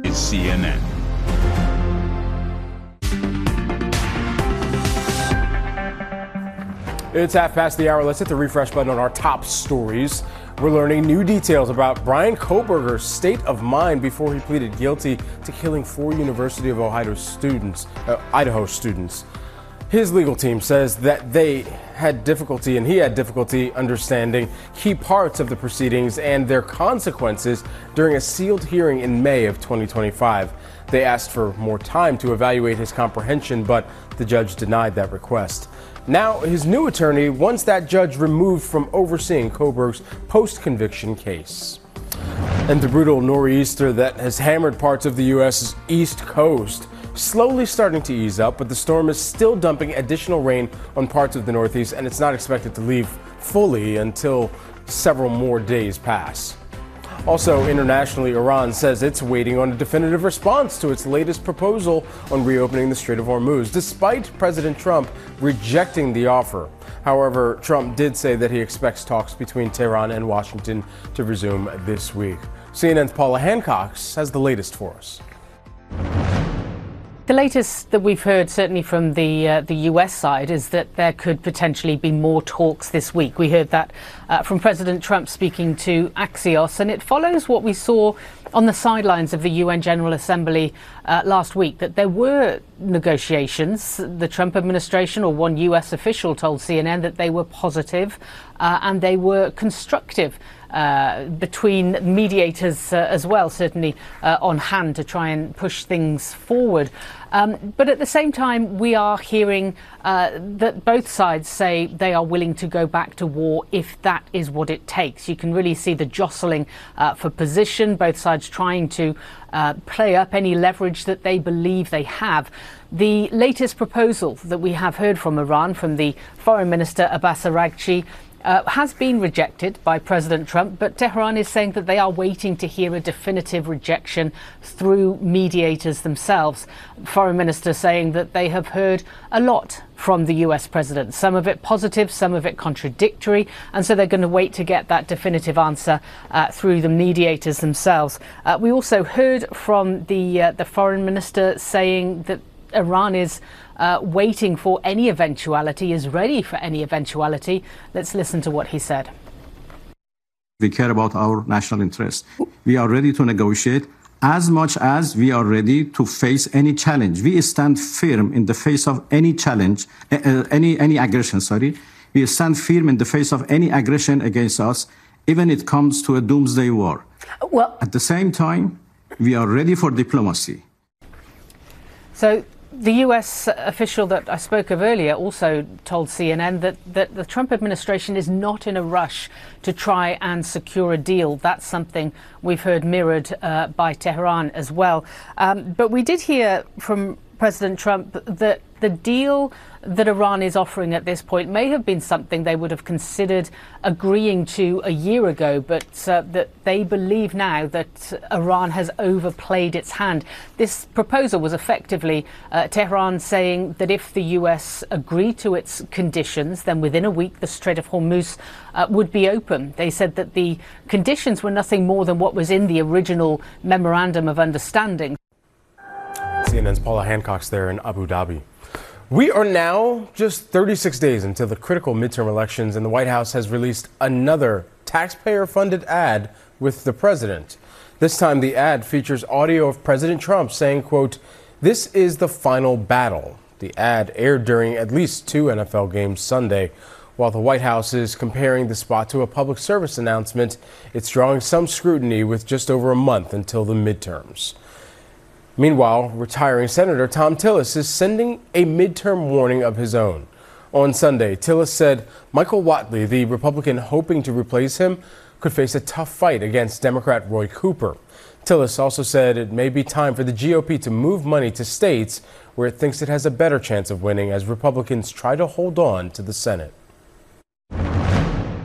is CNN. It's 5:30. Let's hit the refresh button on our top stories. We're learning new details about Bryan Kohberger's state of mind before he pleaded guilty to killing 4 University of Idaho students. His legal team says that he had difficulty understanding key parts of the proceedings and their consequences during a sealed hearing in May of 2025. They asked for more time to evaluate his comprehension, but the judge denied that request. Now, his new attorney wants that judge removed from overseeing Kohberger's post-conviction case. And the brutal nor'easter that has hammered parts of the U.S.'s East Coast slowly starting to ease up, but the storm is still dumping additional rain on parts of the Northeast, and it's not expected to leave fully until several more days pass. Also, internationally, Iran says it's waiting on a definitive response to its latest proposal on reopening the Strait of Hormuz, despite President Trump rejecting the offer. However, Trump did say that he expects talks between Tehran and Washington to resume this week. CNN's Paula Hancock has the latest for us. The latest that we've heard, certainly from the US side, is that there could potentially be more talks this week. We heard that from President Trump speaking to Axios, and it follows what we saw on the sidelines of the UN General Assembly last week, that there were negotiations. The Trump administration, or one US official, told CNN that they were positive and they were constructive. Between mediators as well, certainly on hand to try and push things forward. But at the same time, we are hearing that both sides say they are willing to go back to war if that is what it takes. You can really see the jostling for position, both sides trying to play up any leverage that they believe they have. The latest proposal that we have heard from Iran, from the Foreign Minister Abbas Araghchi, has been rejected by President Trump, but Tehran is saying that they are waiting to hear a definitive rejection through mediators themselves. Foreign Minister saying that they have heard a lot from the US president, some of it positive, some of it contradictory, and so they're going to wait to get that definitive answer through the mediators themselves. We also heard from the Foreign Minister saying that Iran is waiting for any eventuality, is ready for any eventuality. Let's listen to what he said. We care about our national interest. We are ready to negotiate as much as we are ready to face any challenge. We stand firm in the face of any challenge, any aggression, We stand firm in the face of any aggression against us, even if it comes to a doomsday war. Well, at the same time, we are ready for diplomacy. So the US official that I spoke of earlier also told CNN that the Trump administration is not in a rush to try and secure a deal. That's something we've heard mirrored by Tehran as well. But we did hear from President Trump that the deal that Iran is offering at this point may have been something they would have considered agreeing to a year ago, but that they believe now that Iran has overplayed its hand. This proposal was effectively Tehran saying that if the US agreed to its conditions, then within a week the Strait of Hormuz would be open. They said that the conditions were nothing more than what was in the original Memorandum of Understanding. CNN's Paula Hancock there in Abu Dhabi. We are now just 36 days until the critical midterm elections, and the White House has released another taxpayer-funded ad with the president. This time the ad features audio of President Trump saying, quote, "This is the final battle." The ad aired during at least 2 NFL games Sunday. While the White House is comparing the spot to a public service announcement, it's drawing some scrutiny with just over a month until the midterms. Meanwhile, retiring Senator Thom Tillis is sending a midterm warning of his own. On Sunday, Tillis said Michael Whatley, the Republican hoping to replace him, could face a tough fight against Democrat Roy Cooper. Tillis also said it may be time for the GOP to move money to states where it thinks it has a better chance of winning as Republicans try to hold on to the Senate.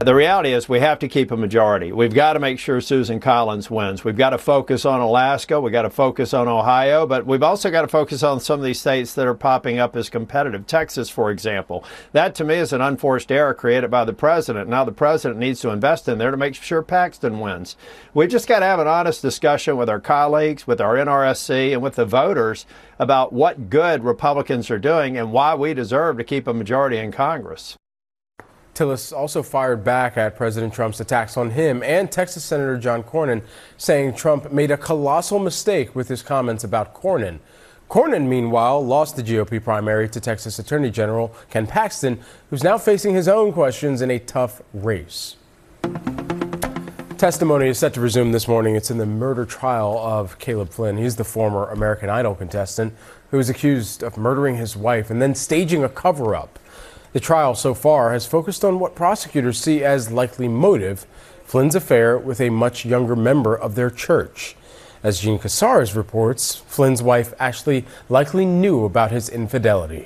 The reality is we have to keep a majority. We've got to make sure Susan Collins wins. We've got to focus on Alaska. We've got to focus on Ohio. But we've also got to focus on some of these states that are popping up as competitive. Texas, for example. That, to me, is an unforced error created by the president. Now the president needs to invest in there to make sure Paxton wins. We've just got to have an honest discussion with our colleagues, with our NRSC, and with the voters about what good Republicans are doing and why we deserve to keep a majority in Congress. Tillis also fired back at President Trump's attacks on him and Texas Senator John Cornyn, saying Trump made a colossal mistake with his comments about Cornyn. Cornyn, meanwhile, lost the GOP primary to Texas Attorney General Ken Paxton, who's now facing his own questions in a tough race. Testimony is set to resume this morning. It's in the murder trial of Caleb Flynn. He's the former American Idol contestant who is accused of murdering his wife and then staging a cover-up. The trial so far has focused on what prosecutors see as likely motive, Flynn's affair with a much younger member of their church. As Gene Casares reports, Flynn's wife Ashley likely knew about his infidelity.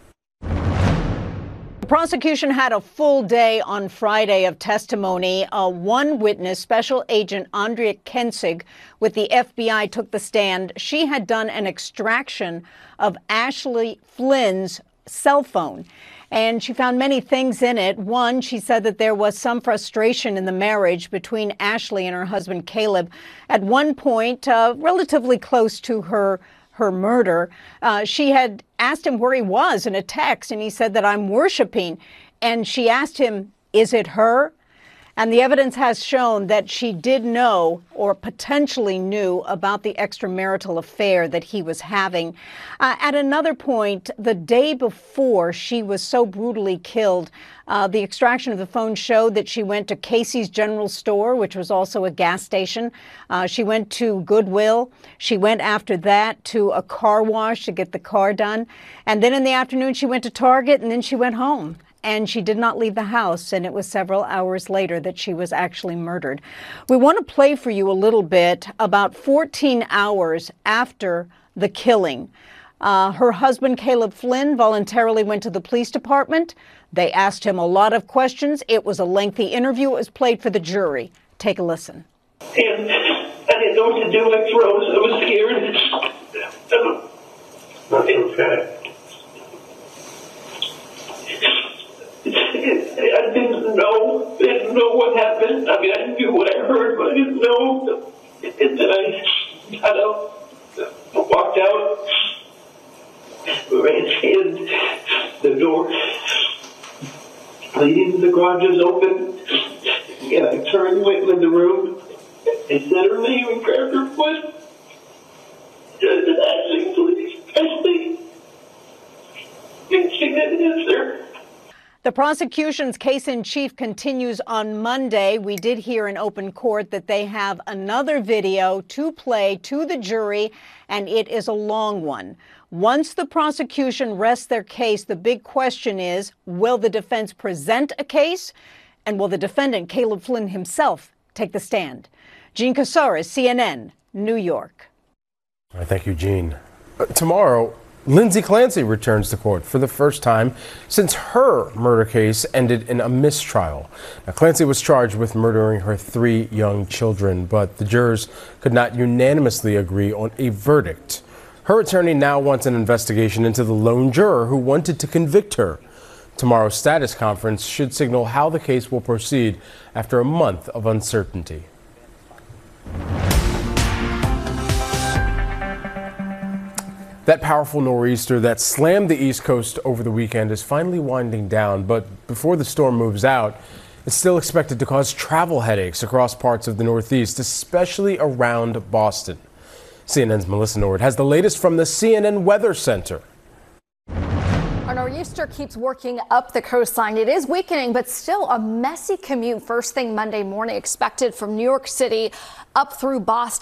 The prosecution had a full day on Friday of testimony. One witness, Special Agent Andrea Kensig with the FBI, took the stand. She had done an extraction of Ashley Flynn's cell phone, and she found many things in it. One, she said that there was some frustration in the marriage between Ashley and her husband Caleb. At one point, relatively close to her murder, she had asked him where he was in a text, and he said that I'm worshiping. And she asked him, is it her? And the evidence has shown that she did know or potentially knew about the extramarital affair that he was having. At another point, the day before she was so brutally killed, the extraction of the phone showed that she went to Casey's General Store, which was also a gas station. She went to Goodwill. She went after that to a car wash to get the car done. And then in the afternoon, she went to Target, and then she went home. And she did not leave the house, and it was several hours later that she was actually murdered. We want to play for you a little bit about 14 hours after the killing. Her husband, Caleb Flynn, voluntarily went to the police department. They asked him a lot of questions. It was a lengthy interview. It was played for the jury. Take a listen. And I didn't know what to do. I froze. I was scared. Okay. I didn't know what happened. I mean, I knew what I heard, but I didn't know. And then I got up, walked out, ran in the door leading to the garage was open, and I turned, went in the room, and said her name and grabbed her foot. And Ashley, please, Ashley. And she didn't answer. The prosecution's case in chief continues on Monday. We did hear in open court that they have another video to play to the jury, and it is a long one. Once the prosecution rests their case, the big question is, will the defense present a case? And will the defendant, Caleb Flynn himself, take the stand? Gene Casares, CNN, New York. All right, thank you, Gene. Tomorrow, Lindsay Clancy returns to court for the first time since her murder case ended in a mistrial. Now, Clancy was charged with murdering her 3 young children, but the jurors could not unanimously agree on a verdict. Her attorney now wants an investigation into the lone juror who wanted to convict her. Tomorrow's status conference should signal how the case will proceed after a month of uncertainty. That powerful nor'easter that slammed the East Coast over the weekend is finally winding down, but before the storm moves out, it's still expected to cause travel headaches across parts of the Northeast, especially around Boston. CNN's Melissa Nord has the latest from the CNN Weather Center. Our nor'easter keeps working up the coastline. It is weakening, but still a messy commute first thing Monday morning expected from New York City up through Boston.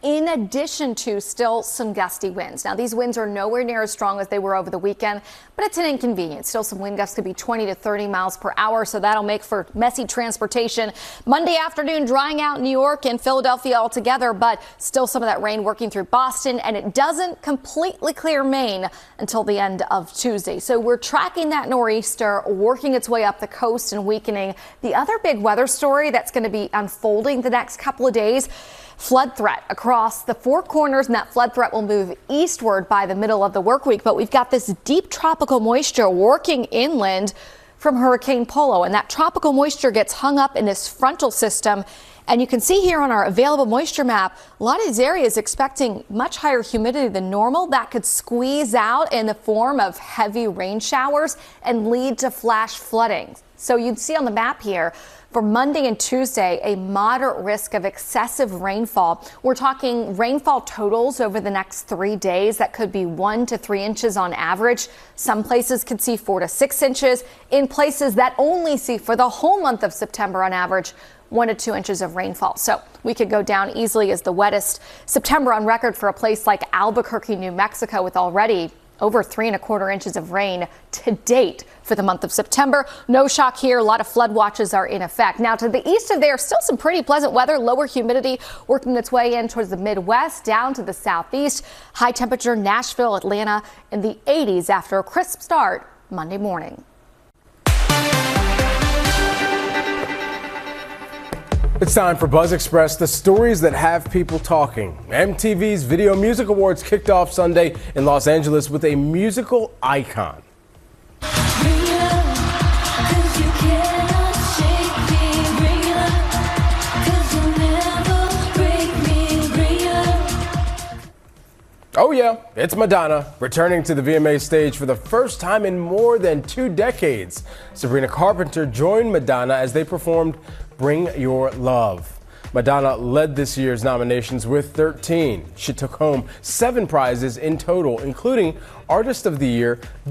in addition to still some gusty winds. Now, these winds are nowhere near as strong as they were over the weekend, but it's an inconvenience. Still, some wind gusts could be 20 to 30 miles per hour, so that'll make for messy transportation. Monday afternoon, drying out New York and Philadelphia altogether, but still some of that rain working through Boston, and it doesn't completely clear Maine until the end of Tuesday. So we're tracking that nor'easter working its way up the coast and weakening. The other big weather story that's going to be unfolding the next couple of days, flood threat across the four corners, and that flood threat will move eastward by the middle of the work week. But we've got this deep tropical moisture working inland from Hurricane Polo, and that tropical moisture gets hung up in this frontal system. And you can see here on our available moisture map, a lot of these areas expecting much higher humidity than normal. That could squeeze out in the form of heavy rain showers and lead to flash flooding. So you'd see on the map here, for Monday and Tuesday, a moderate risk of excessive rainfall. We're talking rainfall totals over the next 3 days that could be 1 to 3 inches on average. Some places could see 4 to 6 inches. In places that only see for the whole month of September on average, 1 to 2 inches of rainfall. So we could go down easily as the wettest September on record for a place like Albuquerque, New Mexico, with already over 3¼ inches of rain to date for the month of September. No shock here. A lot of flood watches are in effect. Now, to the east of there, still some pretty pleasant weather. Lower humidity working its way in towards the Midwest, down to the southeast. High temperature, Nashville, Atlanta in the 80s after a crisp start Monday morning. It's time for Buzz Express, the stories that have people talking. MTV's Video Music Awards kicked off Sunday in Los Angeles with a musical icon. Oh yeah, it's Madonna, returning to the VMA stage for the first time in more than 2 decades. Sabrina Carpenter joined Madonna as they performed Bring Your Love. Madonna led this year's nominations with 13. She took home 7 prizes in total, including Artist of the Year,